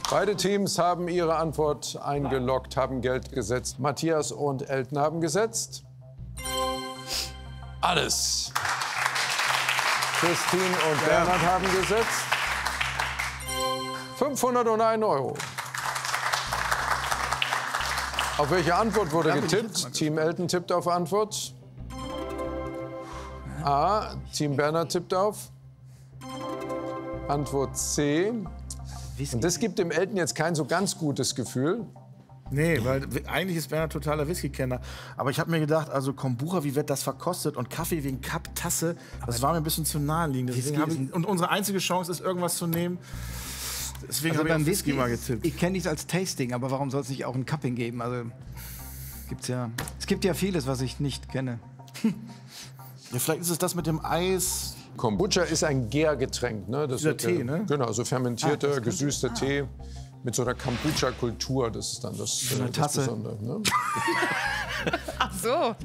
Beide Teams haben ihre Antwort eingeloggt, haben Geld gesetzt. Matthias und Elton haben gesetzt. Alles. Christine und Bernhard haben gesetzt. 501 €. Auf welche Antwort wurde getippt? Team Elton tippt auf Antwort A. Team Bernhard tippt auf Antwort C. Und das gibt dem Elton jetzt kein so ganz gutes Gefühl. Nee, weil eigentlich ist Bernhard totaler Whisky-Kenner. Aber ich habe mir gedacht, also Kombucha, wie wird das verkostet? Und Kaffee wegen Cup-Tasse, das war mir ein bisschen zu naheliegend. Und unsere einzige Chance ist, irgendwas zu nehmen. Deswegen habe ich auf Whisky mal getippt. Ich kenne nichts als Tasting, aber warum soll es nicht auch ein Cupping geben? Also, es gibt ja vieles, was ich nicht kenne. Ja, vielleicht ist es das mit dem Eis. Kombucha ist ein Gärgetränk. Ne? Das Dieser Tee, ne? Genau, so fermentierter, gesüßter Tee mit so einer Kombucha-Kultur. Das ist dann das, das Tasse. Besondere. Ne? Ach so.